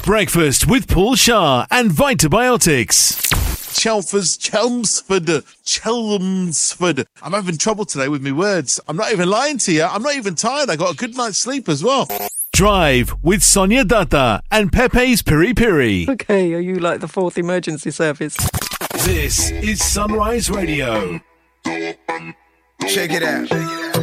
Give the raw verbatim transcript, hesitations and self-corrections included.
Breakfast with Paul Shah and Vitabiotics. Chelfers, Chelmsford, Chelmsford. I'm having trouble today with my words. I'm not even lying to you. I'm not even tired. I got a good night's sleep as well. Drive with Sonia Datta and Pepe's Piri Piri. Okay, are you like the fourth emergency service? This is Sunrise Radio. Check it out.